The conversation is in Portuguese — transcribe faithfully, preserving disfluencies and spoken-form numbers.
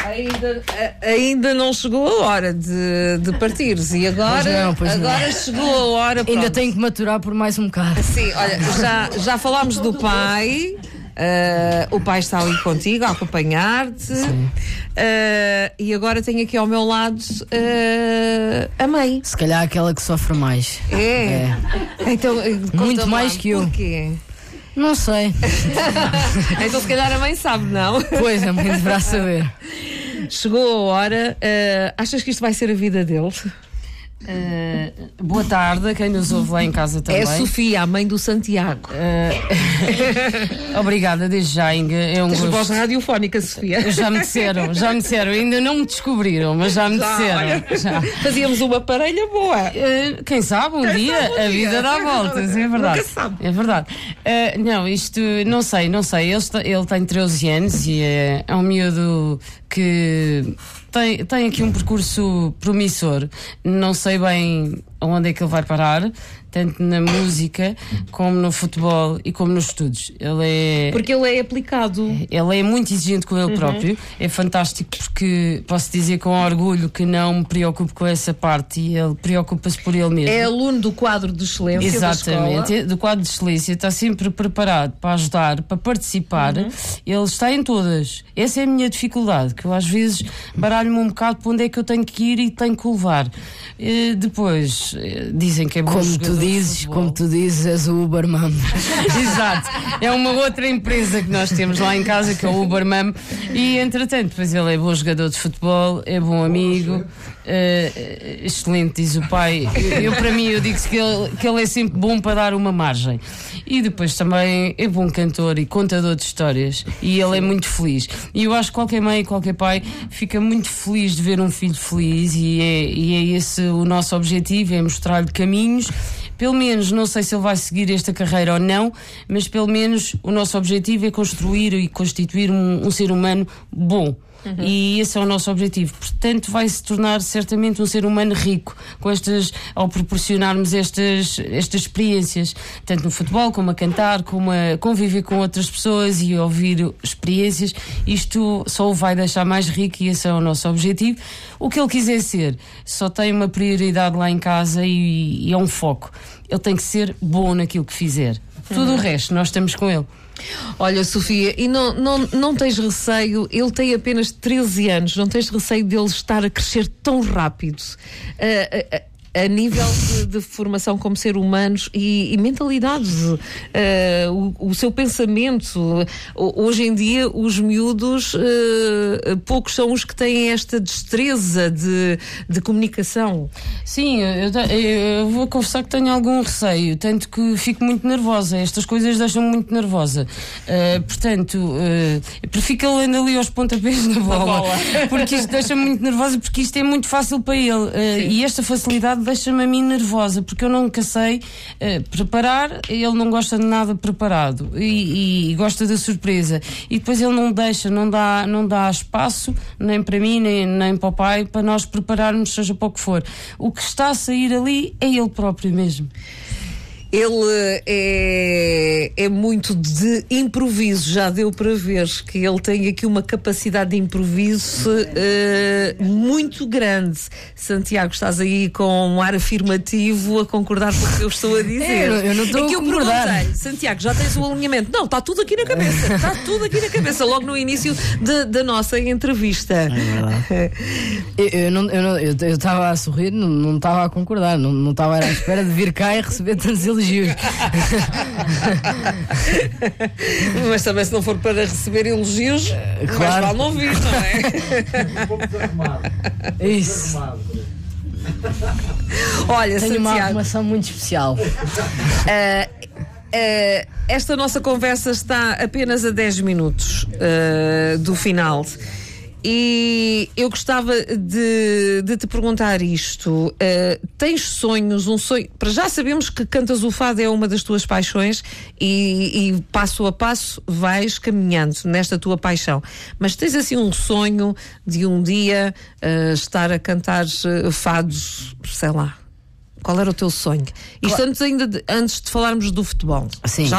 Ainda, ainda não chegou a hora de, de partires e agora, Pois não, pois agora não. chegou a hora. Ainda pronto. tenho que maturar por mais um bocado. Sim, olha, já, já falámos do pai. Uh, o pai está ali contigo a acompanhar-te. Uh, e agora tenho aqui ao meu lado uh, a mãe. Se calhar aquela que sofre mais. É. É. Então, Muito mais lá, que eu. Porquê? Não sei. Então se calhar a mãe sabe, não? Pois, a mãe deverá saber. Chegou a hora. Uh, achas que isto vai ser a vida dele? Uh, boa tarde a quem nos ouve lá em casa também. É a Sofia, a mãe do Santiago. Uh, obrigada, desde já, Inga. É um Tens gosto. voz radiofónica, Sofia. Já me disseram, já me disseram. Ainda não me descobriram, mas já me Já, disseram. olha, Já. Fazíamos uma parelha boa. Uh, quem sabe um Quem dia sabe um a dia. vida dá voltas, é verdade. Nunca sabe. É verdade. Uh, não, isto, não sei, não sei. Ele, está, ele tem treze anos e é, é um miúdo que tem, tem aqui um percurso promissor. Não sei bem aonde é que ele vai parar, tanto na música como no futebol e como nos estudos. Ele é Porque ele é aplicado. Ele é muito exigente com ele Uhum. próprio. É fantástico porque posso dizer com orgulho que não me preocupo com essa parte e ele preocupa-se por ele mesmo. É aluno do quadro de excelência Exatamente, da escola. do quadro de excelência, está sempre preparado para ajudar, para participar. Uhum. Ele está em todas. Essa é a minha dificuldade, que eu às vezes baralho-me um bocado para onde é que eu tenho que ir e tenho que o levar. E depois eh, dizem que é bom Como jogador tu de dizes, futebol. como tu dizes, és o Uberman. Exato, é uma outra empresa que nós temos lá em casa, que é o Uberman, e entretanto, depois ele é bom jogador de futebol, é bom amigo, uh, excelente, diz o pai. Eu, eu, para mim, eu digo que ele, que ele é sempre bom para dar uma margem. E depois também é bom cantor e contador de histórias, e ele é muito feliz. E eu acho que qualquer mãe e qualquer pai fica muito feliz de ver um filho feliz, e é, e é esse o nosso objetivo, é mostrar-lhe caminhos. Pelo menos, não sei se ele vai seguir esta carreira ou não, mas pelo menos o nosso objetivo é construir e constituir um, um ser humano bom. Uhum. E esse é o nosso objetivo. Portanto, vai se tornar certamente um ser humano rico com estas, ao proporcionarmos estas, estas experiências, tanto no futebol como a cantar, como a conviver com outras pessoas e ouvir experiências. Isto só o vai deixar mais rico e esse é o nosso objetivo. O que ele quiser ser só tem uma prioridade lá em casa e, e é um foco. Ele tem que ser bom naquilo que fizer. Tudo uhum. o resto, nós estamos com ele. Olha, Sofia, e não, não, não tens receio, ele tem apenas treze anos, não tens receio dele estar a crescer tão rápido a, a, a nível de, de formação como ser humanos e, e mentalidade, uh, o, o seu pensamento. Hoje em dia os miúdos, uh, poucos são os que têm esta destreza de, de comunicação. Sim, eu, eu vou confessar que tenho algum receio, tanto que fico muito nervosa. Estas coisas deixam-me muito nervosa. Uh, portanto, uh, eu prefiro que ele ande ali aos pontapés na bola, bola. Porque isto deixa-me muito nervosa, porque isto é muito fácil para ele. Uh, e esta facilidade deixa-me a mim nervosa, porque eu nunca sei uh, preparar, ele não gosta de nada preparado e, e, e gosta da surpresa. E depois ele não deixa, não dá, não dá espaço, nem para mim, nem, nem para o pai, para nós prepararmos, seja para o que for. O que está a sair ali é ele próprio mesmo. Ele é, é muito de improviso, já deu para ver que ele tem aqui uma capacidade de improviso uh, muito grande. Santiago, estás aí com um ar afirmativo a concordar com o que eu estou a dizer. É, eu não estou é que a eu concordar. perguntei, Santiago, já tens o alinhamento? Não, está tudo aqui na cabeça, está tudo aqui na cabeça, logo no início de, da nossa entrevista. É verdade. eu eu não eu não, eu eu estava a sorrir, não, não estava a concordar, não, não estava à espera de vir cá e receber tantos elogios. Mas também se não for para receber elogios, claro. mais vale não vir, não é? Isso. Olha, Tenho uma Santiago, arrumação muito especial. Uh, uh, esta nossa conversa está apenas a dez minutos uh, do final. E eu gostava de, de te perguntar isto. Uh, tens sonhos, um sonho? Para já sabemos que cantas o fado é uma das tuas paixões e, e passo a passo vais caminhando nesta tua paixão. Mas tens assim um sonho de um dia uh, estar a cantar uh, fados, sei lá. Qual era o teu sonho? Isto antes ainda de, antes de falarmos do futebol. Sim. Já